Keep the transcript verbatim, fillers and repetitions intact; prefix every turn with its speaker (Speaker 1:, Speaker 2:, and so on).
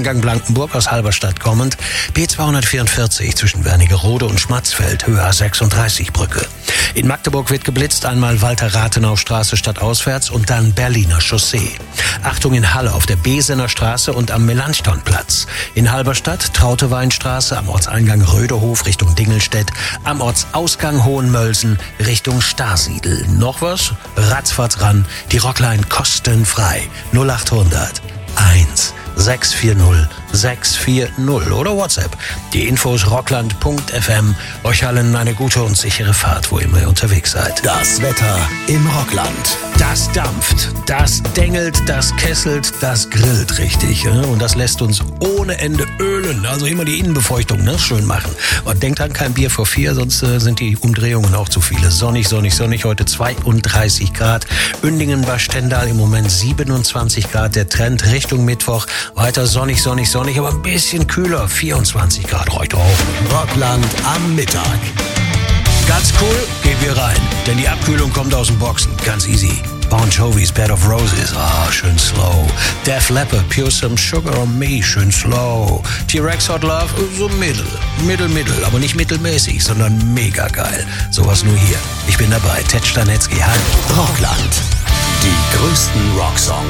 Speaker 1: Ortseingang Blankenburg aus Halberstadt kommend. B zweihundertvierundvierzig zwischen Wernigerode und Schmatzfeld, Höhe A sechsunddreißig Brücke. In Magdeburg wird geblitzt, einmal Walter-Rathenau-Straße stadtauswärts und dann Berliner Chaussee. Achtung in Halle auf der Besener Straße und am Melanchthonplatz. In Halberstadt Trauteweinstraße, am Ortseingang Rödehof Richtung Dingelstedt, am Ortsausgang Hohenmölsen Richtung Starsiedl. Noch was? Ratzfatz ran, die Rockline kostenfrei. null achthundert eins sechs vier null sechs vier null oder WhatsApp. Die Infos rockland punkt f m. Euch allen eine gute und sichere Fahrt, wo immer ihr unterwegs seid.
Speaker 2: Das Wetter im Rockland.
Speaker 1: Das dampft, das dengelt, das kesselt, das grillt richtig. Und das lässt uns ohne Ende ölen. Also immer die Innenbefeuchtung, ne, schön machen. Und denkt dran, kein Bier vor vier, sonst äh, sind die Umdrehungen auch zu viele. Sonnig, sonnig, sonnig. Heute zweiunddreißig Grad. Ündingen bei Stendal im Moment siebenundzwanzig Grad. Der Trend Richtung Mittwoch. Weiter sonnig, sonnig, sonnig, aber ein bisschen kühler. vierundzwanzig Grad reicht auch.
Speaker 2: Rockland am Mittag.
Speaker 1: Ganz cool, gehen wir rein. Denn die Abkühlung kommt aus dem Boxen. Ganz easy. Bon Jovi's Bed of Roses, ah, schön slow. Def Leppard, Pure Some Sugar on Me, schön slow. T-Rex Hot Love, so mittel. Mittel, mittel, aber nicht mittelmäßig, sondern mega geil. Sowas nur hier. Ich bin dabei, Ted Stanetzky, hallo.
Speaker 2: Rockland. Die größten Rocksongs.